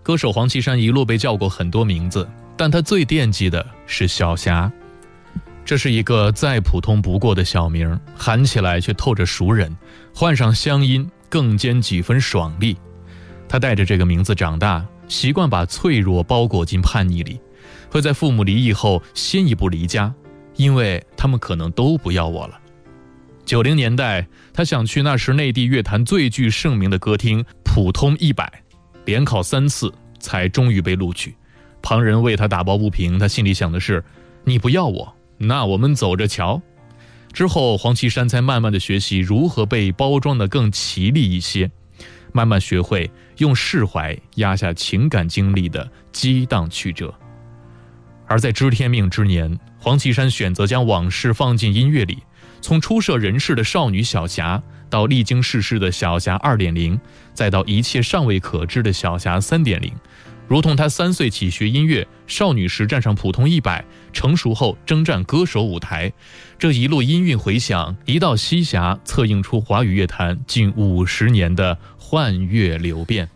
歌手黄绮珊一路被叫过很多名字，但他最惦记的是小霞。这是一个再普通不过的小名，喊起来却透着熟人，换上乡音更兼几分爽利。他带着这个名字长大，习惯把脆弱包裹进叛逆里，会在父母离异后先一步离家，因为他们可能都不要我了。90年代，他想去那时内地乐坛最具盛名的歌厅普通100，连考3次才终于被录取。旁人为他打抱不平，他心里想的是，你不要我，那我们走着瞧。之后黄绮珊才慢慢的学习如何被包装得更绮丽一些，慢慢学会用释怀压下情感经历的激荡曲折。而在知天命之年，黄绮珊选择将往事放进音乐里，从初涉人世的少女小霞，到历经世事的小霞 2.0， 再到一切尚未可知的小霞 3.0，如同他3岁起学音乐，少女时站上普通100，成熟后征战歌手舞台，这一路音韵回响，一道西霞，策映出华语乐坛近50年的幻乐流变。